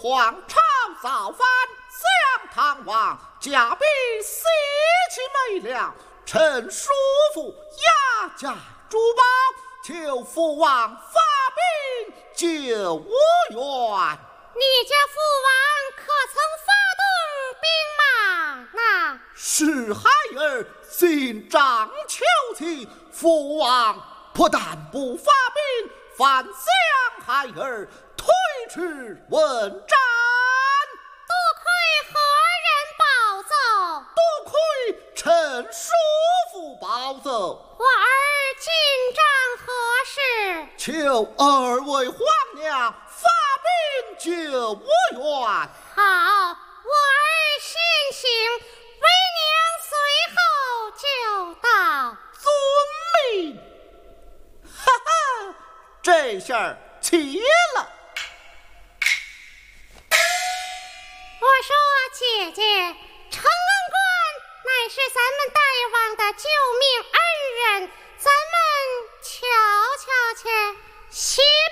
皇朝造反，降唐王，加兵西去没了，臣叔父押驾珠宝，求父王发兵救我援。 你家父王可曾发动兵马呢？ 是孩儿心仗求情，父王不但不发兵，反将孩儿推迟问斩。 多亏何人保奏？ 多亏臣叔父保奏。 我儿进帐何事？ 求二位皇娘发兵救我援。 好，我儿先行，为娘随后就到。 遵命。哈哈，这下儿齐了。 我说姐姐，承恩官乃是咱们大王的救命恩人，咱们瞧瞧去。